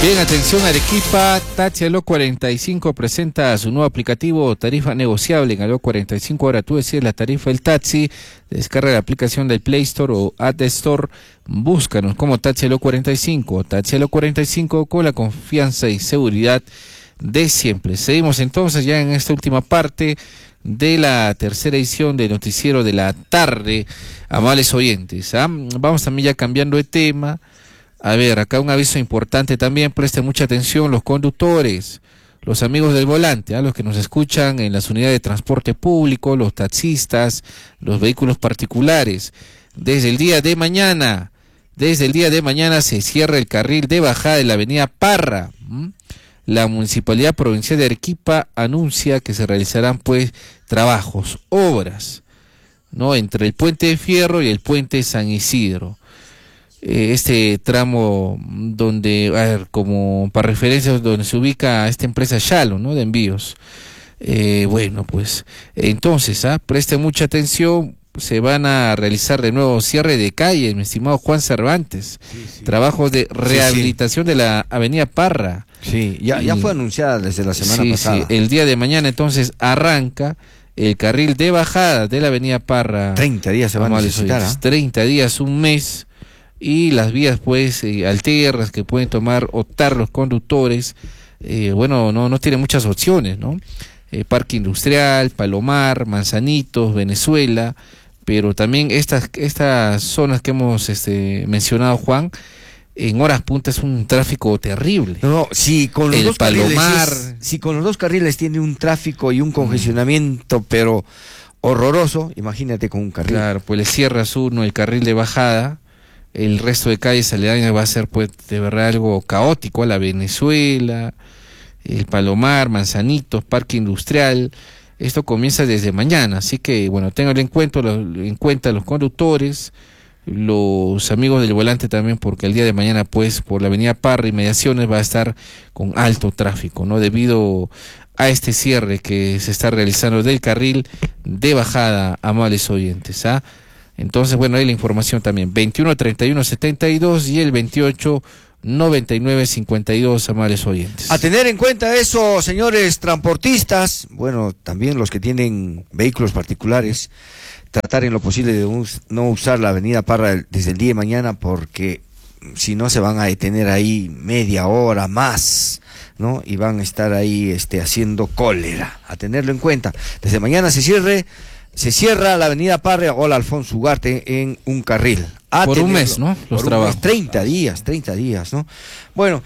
Bien, atención Arequipa, Taxi Aló 45 presenta su nuevo aplicativo tarifa negociable en Aló 45. Ahora tú decides la tarifa del taxi, descarga la aplicación del Play Store o App Store, búscanos como Taxi Aló 45, Taxi Aló 45 con la confianza y seguridad de siempre. Seguimos entonces ya en esta última parte de la tercera edición del noticiero de la tarde, amables oyentes. Vamos también ya cambiando de tema. A ver, acá un aviso importante también, presten mucha atención los conductores, los amigos del volante, los que nos escuchan en las unidades de transporte público, los taxistas, los vehículos particulares. Desde el día de mañana se cierra el carril de bajada de la avenida Parra. La Municipalidad Provincial de Arequipa anuncia que se realizarán pues trabajos, obras, ¿no? Entre el Puente de Fierro y el Puente San Isidro. Este tramo donde, a ver, como para referencia, donde se ubica esta empresa Shalom, ¿no? De envíos. Bueno, pues, entonces, preste mucha atención, se van a realizar de nuevo cierre de calle, mi estimado Juan Cervantes. Sí. Trabajos de rehabilitación de la avenida Parra. Sí, ya fue anunciada desde la semana pasada. Sí, el día de mañana entonces arranca el carril de bajada de la avenida Parra. 30 días se van a necesitar. 30 días, un mes. Y las vías pues alternas que pueden optar los conductores, bueno, no tienen muchas opciones, ¿no? Parque Industrial, Palomar, Manzanitos, Venezuela, pero también estas zonas que hemos mencionado, Juan, en horas punta es un tráfico terrible. Si con los dos carriles tiene un tráfico y un congestionamiento, pero horroroso, imagínate con un carril. Claro, pues le cierras el carril de bajada. El resto de calles aledañas va a ser pues de verdad algo caótico, a la Venezuela, el Palomar, Manzanitos, Parque Industrial. Esto comienza desde mañana, así que bueno, tengan en cuenta los conductores, los amigos del volante también, porque el día de mañana pues por la avenida Parra y mediaciones va a estar con alto tráfico, ¿no? Debido a este cierre que se está realizando del carril de bajada, amables oyentes, Entonces, bueno, ahí la información también, 21-31-72 y el 28-99-52, amables oyentes. A tener en cuenta eso, señores transportistas, bueno, también los que tienen vehículos particulares, tratar en lo posible de no usar la avenida Parra desde el día de mañana, porque si no se van a detener ahí media hora más, ¿no? Y van a estar ahí haciendo cólera, a tenerlo en cuenta. Desde mañana se cierra la avenida Parra o la Alfonso Ugarte en un carril. Por un mes, ¿no? Los trabajos. 30 días, ¿no? Bueno,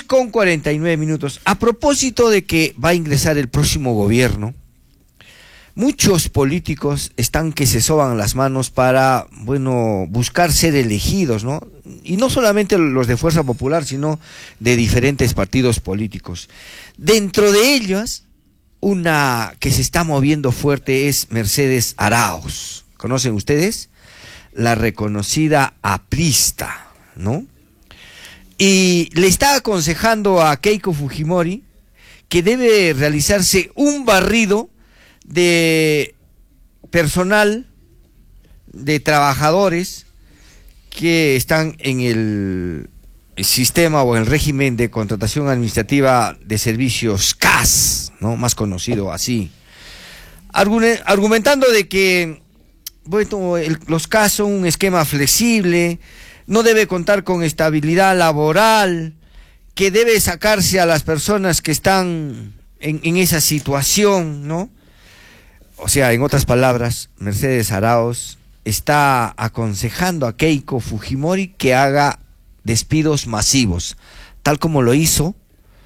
6:49. A propósito de que va a ingresar el próximo gobierno, muchos políticos están que se soban las manos para, bueno, buscar ser elegidos, ¿no? Y no solamente los de Fuerza Popular, sino de diferentes partidos políticos. Dentro de ellos, una que se está moviendo fuerte es Mercedes Arauz. ¿Conocen ustedes? La reconocida aprista, ¿no? Y le está aconsejando a Keiko Fujimori que debe realizarse un barrido de personal, de trabajadores que están en el sistema o el régimen de contratación administrativa de servicios CAS, ¿no? Más conocido así, argumentando de que, bueno, los CAS son un esquema flexible, no debe contar con estabilidad laboral, que debe sacarse a las personas que están en esa situación, ¿no? O sea, en otras palabras, Mercedes Arauz está aconsejando a Keiko Fujimori que haga despidos masivos, tal como lo hizo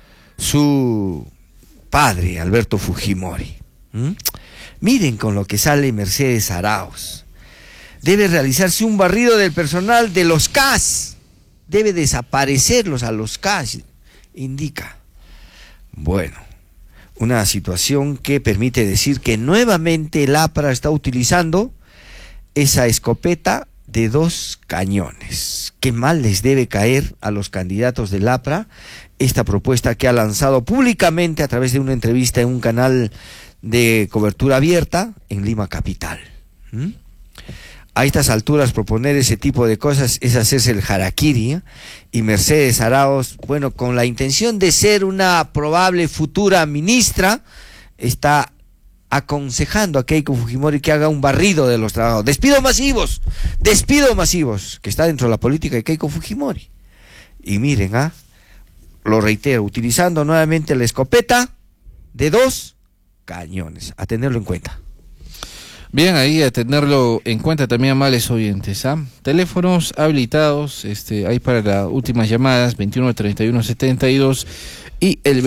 su padre, Alberto Fujimori. Miren con lo que sale Mercedes Arauz. Debe realizarse un barrido del personal de los CAS, debe desaparecerlos a los CAS, indica. Bueno, una situación que permite decir que nuevamente el APRA está utilizando esa escopeta de 2 cañones. Qué mal les debe caer a los candidatos del APRA esta propuesta que ha lanzado públicamente a través de una entrevista en un canal de cobertura abierta en Lima Capital. a estas alturas proponer ese tipo de cosas es hacerse el harakiri, ¿eh? Y Mercedes Arauz, bueno, con la intención de ser una probable futura ministra, está aconsejando a Keiko Fujimori que haga un barrido de los trabajos. Despidos masivos, que está dentro de la política de Keiko Fujimori. Y miren, lo reitero, utilizando nuevamente la escopeta de 2 cañones, a tenerlo en cuenta. Bien, ahí a tenerlo en cuenta también, amables oyentes. Teléfonos habilitados, hay para las últimas llamadas, 21-31-72 y el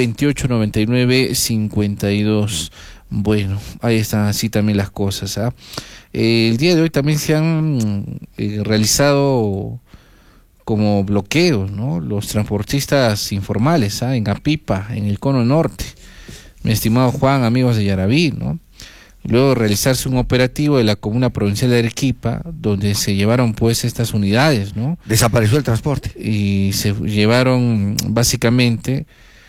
28-99-52. Bueno, ahí están así también las cosas. El día de hoy también se han realizado como bloqueos, ¿no? Los transportistas informales, en Apipa, en el Cono Norte. Mi estimado Juan, amigos de Yaraví, ¿no? Luego de realizarse un operativo de la Comuna Provincial de Arequipa, donde se llevaron pues estas unidades, ¿no? Desapareció el transporte. Y se llevaron básicamente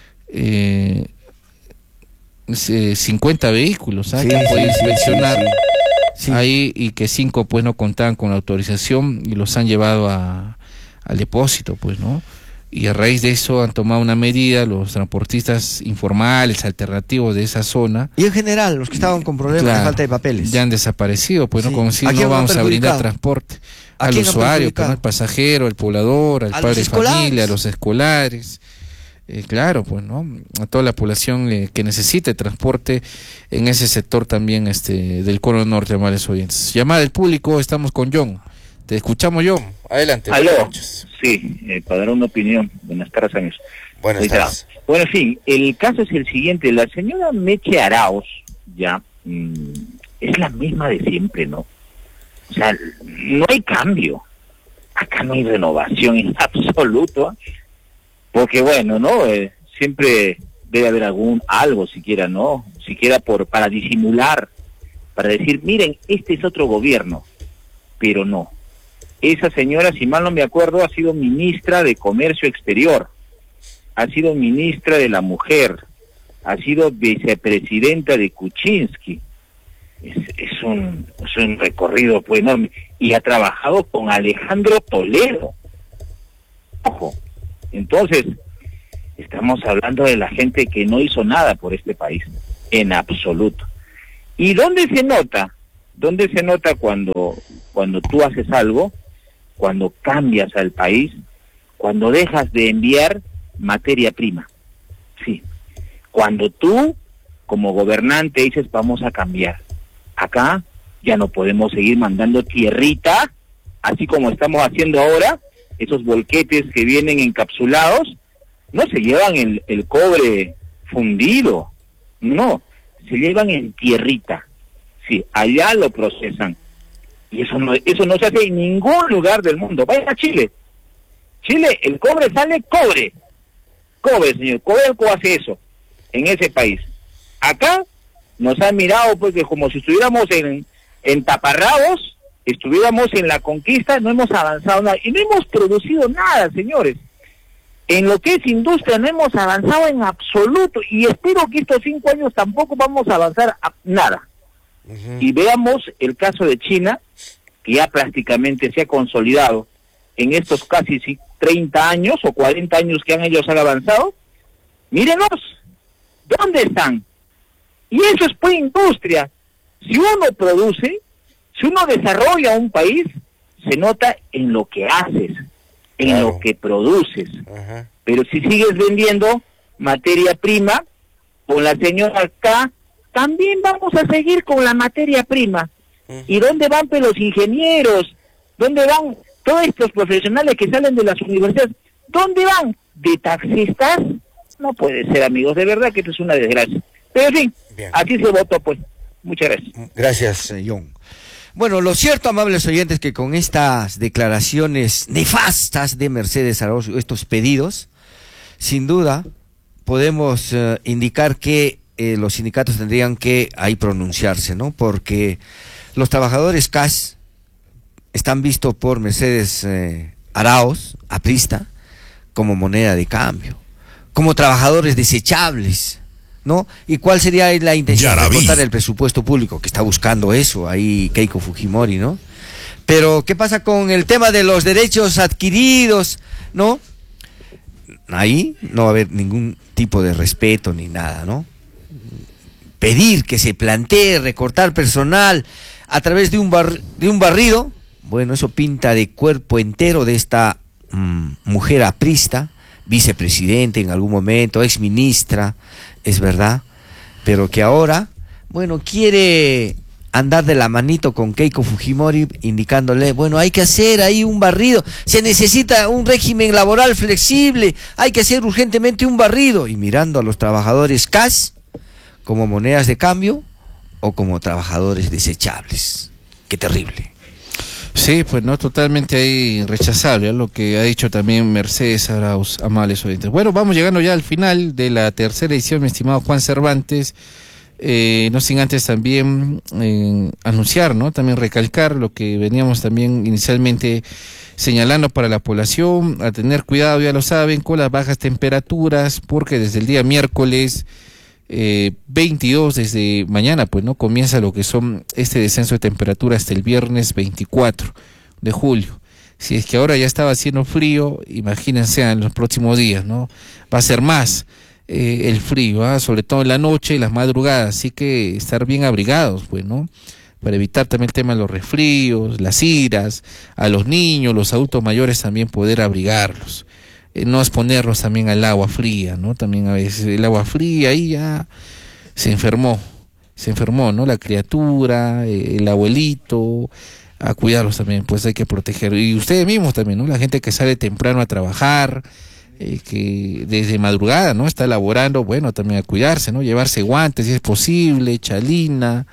50 vehículos, Sí, que pueden inspeccionar sí. ahí, y que 5 pues no contaban con la autorización y los han llevado al depósito, pues, ¿no? Y a raíz de eso han tomado una medida los transportistas informales, alternativos de esa zona. Y en general, los que estaban con problemas de falta de papeles. Ya han desaparecido, pues, Sí. ¿no? Como si ¿A quién no vamos han a brindar perjudicado? transporte ¿A al quién han usuario, pues, perjudicado? ¿no? Al pasajero, al poblador, al ¿A padre los de familia, escolares? a los escolares. Claro, pues, ¿no? A toda la población que necesite transporte en ese sector también del Cono Norte, amables oyentes. Llamada del público, estamos con John. Te escuchamos, John. Adelante. Aló, sí, para dar una opinión. Buenas tardes, amigos. Buenas tardes. Bueno, en fin, el caso es el siguiente. La señora Meche Arauz, ya, es la misma de siempre, ¿no? O sea, no hay cambio. Acá no hay renovación en absoluto, porque bueno, ¿no? Siempre debe haber algo siquiera, ¿no? Siquiera para disimular, para decir, miren, este es otro gobierno, pero no. Esa señora, si mal no me acuerdo, ha sido ministra de Comercio Exterior, ha sido ministra de la Mujer, ha sido vicepresidenta de Kuczynski. Es un recorrido pues enorme. Y ha trabajado con Alejandro Toledo. Ojo. Entonces, estamos hablando de la gente que no hizo nada por este país, en absoluto. ¿Y dónde se nota? ¿Dónde se nota cuando tú haces algo? Cuando cambias al país, cuando dejas de enviar materia prima. Sí. Cuando tú, como gobernante, dices, vamos a cambiar. Acá ya no podemos seguir mandando tierrita, así como estamos haciendo ahora, esos volquetes que vienen encapsulados, no se llevan el cobre fundido, no, se llevan en tierrita. Sí, allá lo procesan. Y eso no se hace en ningún lugar del mundo. Vayan a Chile. Chile, el cobre sale cobre, señor. Codelco hace eso en ese país. Acá nos han mirado pues que como si estuviéramos en taparrabos, estuviéramos en la conquista, no hemos avanzado nada. Y no hemos producido nada, señores. En lo que es industria no hemos avanzado en absoluto. Y espero que estos 5 años tampoco vamos a avanzar nada. Y veamos el caso de China, que ya prácticamente se ha consolidado en estos casi 30 años o 40 años que ellos han avanzado. Mírenos, ¿dónde están? Y eso es pues industria. Si uno produce, si uno desarrolla un país, se nota en lo que haces, en lo que produces. Pero si sigues vendiendo materia prima, con la señora acá, también vamos a seguir con la materia prima. ¿Y dónde van pues, los ingenieros? ¿Dónde van todos estos profesionales que salen de las universidades? ¿Dónde van? ¿De taxistas? No puede ser, amigos, de verdad que esto es una desgracia. Pero en fin, así se votó, pues. Muchas gracias. Gracias, John. Bueno, lo cierto, amables oyentes, que con estas declaraciones nefastas de Mercedes Arauz, estos pedidos, sin duda, podemos indicar que los sindicatos tendrían que ahí pronunciarse, ¿no? Porque los trabajadores CAS están vistos por Mercedes Arauz, aprista, como moneda de cambio, como trabajadores desechables, ¿no? ¿Y cuál sería la intención de cortar el presupuesto público? Que está buscando eso ahí Keiko Fujimori, ¿no? Pero, ¿qué pasa con el tema de los derechos adquiridos, no? Ahí no va a haber ningún tipo de respeto ni nada, ¿no? Pedir que se plantee recortar personal a través de un barrido, bueno, eso pinta de cuerpo entero de esta mujer aprista, vicepresidente en algún momento, exministra, es verdad, pero que ahora, bueno, quiere andar de la manito con Keiko Fujimori, indicándole, bueno, hay que hacer ahí un barrido, se necesita un régimen laboral flexible, hay que hacer urgentemente un barrido, y mirando a los trabajadores cash como monedas de cambio o como trabajadores desechables. Qué terrible. Sí, pues no, totalmente ahí rechazable, ¿eh? Lo que ha dicho también Mercedes Arauz, amables oyentes. Bueno, vamos llegando ya al final de la tercera edición, mi estimado Juan Cervantes. No sin antes también anunciar, ¿no? También recalcar lo que veníamos también inicialmente señalando para la población, a tener cuidado, ya lo saben, con las bajas temperaturas, porque desde el día miércoles 22, desde mañana, pues no comienza lo que son este descenso de temperatura hasta el viernes 24 de julio. Si es que ahora ya estaba haciendo frío, imagínense en los próximos días, ¿no? Va a ser más el frío, ¿eh? Sobre todo en la noche y las madrugadas, así que estar bien abrigados, pues, ¿no? Para evitar también el tema de los resfríos, las iras, a los niños, los adultos mayores también poder abrigarlos. No exponerlos también al agua fría, ¿no? También a veces el agua fría ahí ya se enfermó, ¿no? La criatura, el abuelito, a cuidarlos también, pues hay que proteger. Y ustedes mismos también, ¿no? La gente que sale temprano a trabajar, que desde madrugada, ¿no? Está laborando, bueno, también a cuidarse, ¿no? Llevarse guantes si es posible, chalina,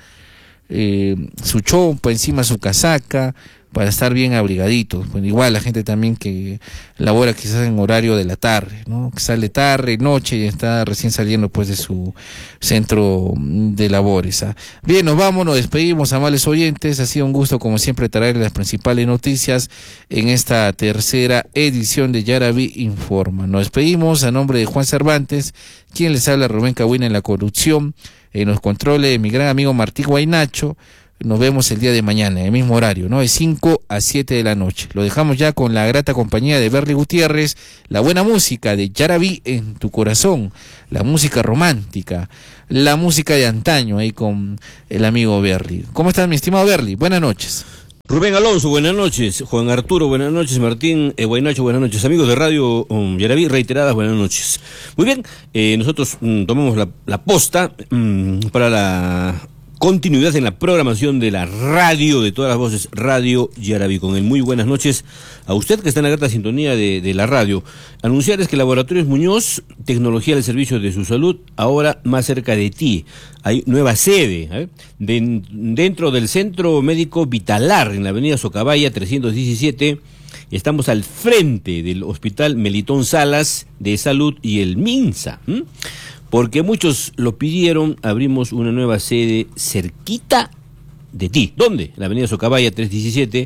su chompa, encima su casaca, para estar bien abrigaditos. Pues igual la gente también que labora quizás en horario de la tarde, ¿no? Que sale tarde, noche y está recién saliendo pues de su centro de labores, ¿ah? Bien, nos vamos, nos despedimos, amables oyentes. Ha sido un gusto como siempre traerles las principales noticias en esta tercera edición de Yaraví Informa. Nos despedimos a nombre de Juan Cervantes, quien les habla, Rubén Cahuina en la conducción, en los controles, mi gran amigo Martí Guaynacho. Nos vemos el día de mañana, en el mismo horario, ¿no? De 5 a 7 de la noche. Lo dejamos ya con la grata compañía de Berly Gutiérrez, la buena música de Yaraví en tu corazón, la música romántica, la música de antaño ahí con el amigo Berly. ¿Cómo estás, mi estimado Berly? Buenas noches. Rubén Alonso, buenas noches. Juan Arturo, buenas noches. Martín Guaynacho, buenas noches. Amigos de Radio Yaraví, reiteradas buenas noches. Muy bien, nosotros tomamos la posta para la continuidad en la programación de la radio, de todas las voces, Radio Yaraví, con el muy buenas noches a usted que está en la grata sintonía de la radio. Anunciarles que Laboratorios Muñoz, tecnología al servicio de su salud, ahora más cerca de ti. Hay nueva sede, dentro del Centro Médico Vitalar, en la avenida Socabaya 317, estamos al frente del Hospital Melitón Salas de Salud y el MINSA, porque muchos lo pidieron. Abrimos una nueva sede cerquita de ti. ¿Dónde? La avenida Socabaya 317,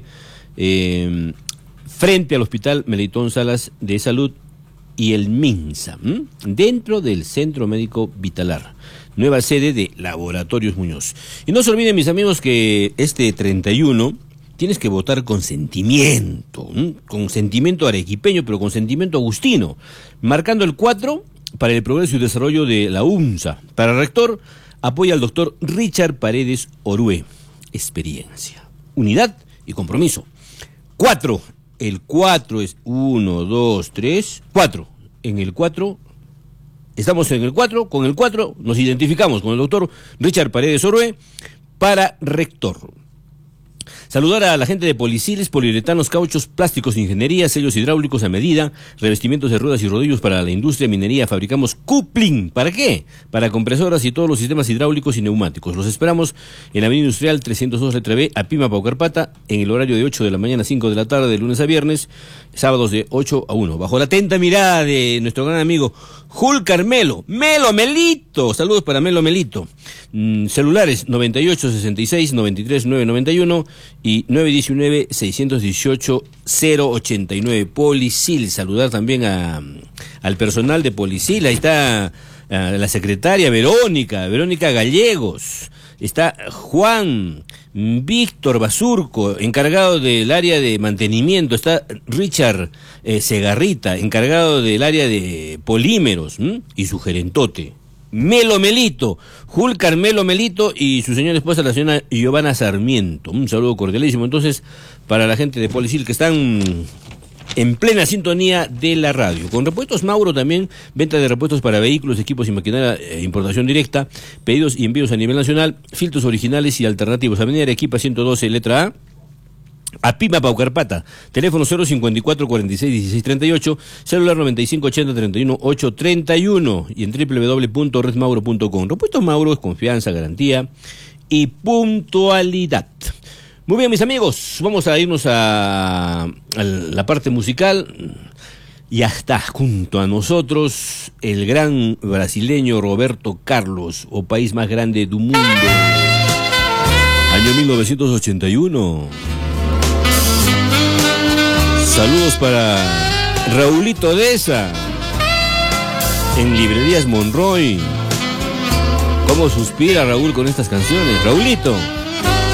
frente al Hospital Melitón Salas de Salud y el MINSA, dentro del Centro Médico Vitalar. Nueva sede de Laboratorios Muñoz. Y no se olviden, mis amigos, que este 31 tienes que votar con sentimiento, con sentimiento arequipeño, pero con sentimiento agustino, marcando el 4 para el progreso y desarrollo de la UNSA. Para rector, apoya al doctor Richard Paredes Orue. Experiencia, unidad y compromiso. 4, el 4 es 1, 2, 3, 4. En el 4, estamos en el 4, con el 4 nos identificamos con el doctor Richard Paredes Orue para rector. Saludar a la gente de Polisiles, poliuretanos, cauchos, plásticos, ingeniería, sellos hidráulicos a medida, revestimientos de ruedas y rodillos para la industria minería. Fabricamos coupling. ¿Para qué? Para compresoras y todos los sistemas hidráulicos y neumáticos. Los esperamos en la Avenida Industrial 302 letra B, Apima, Paucarpata, en el horario de 8 de la mañana a 5 de la tarde, de lunes a viernes, sábados de 8 a 1. Bajo la atenta mirada de nuestro gran amigo Jul Carmelo. Melito. Saludos para Melito. Celulares 98 66 93 991 y 919 618 089. Polisil. Saludar también al personal de Polisil. Ahí está la secretaria Verónica Gallegos. está Juan Víctor Basurco, encargado del área de mantenimiento, está Richard Segarrita, encargado del área de polímeros, y su gerentote, Melo Melito, Julcar Melo Melito y su señora esposa, la señora Giovanna Sarmiento. Un saludo cordialísimo entonces para la gente de Policil que están en plena sintonía de la radio. Con Repuestos Mauro también, venta de repuestos para vehículos, equipos y maquinaria, importación directa, pedidos y envíos a nivel nacional, filtros originales y alternativos. Avenida Arequipa 112, letra A. Apima Paucarpata, teléfono 054 46 16 38, celular 95 80 31 8 31 y en www.redmauro.com. Repuestos Mauro es confianza, garantía y puntualidad. Muy bien, mis amigos, vamos a irnos a la parte musical. Ya está junto a nosotros el gran brasileño Roberto Carlos, o país más grande del mundo. Año 1981. Saludos para Raulito Deza en Librerías Monroy. ¿Cómo suspira Raúl con estas canciones? Raulito.